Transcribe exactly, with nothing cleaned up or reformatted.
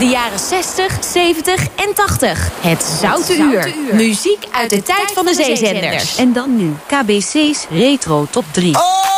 De jaren zestig, zeventig en tachtig. Het Zoute Uur. Muziek uit de tijd van de zeezenders. En dan nu K B C's Retro Top drie. Oh!